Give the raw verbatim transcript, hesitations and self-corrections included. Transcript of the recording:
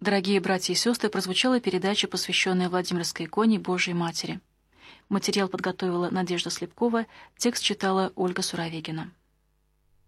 Дорогие братья и сестры, прозвучала передача, посвященная Владимирской иконе Божией Матери. Материал подготовила Надежда Слепкова, текст читала Ольга Суровегина.